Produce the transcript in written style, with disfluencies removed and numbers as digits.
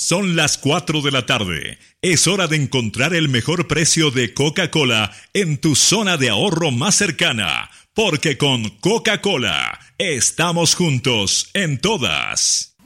Son las 4 de la tarde. Es hora de encontrar el mejor precio de Coca-Cola en tu zona de ahorro más cercana, porque con Coca-Cola estamos juntos en todas.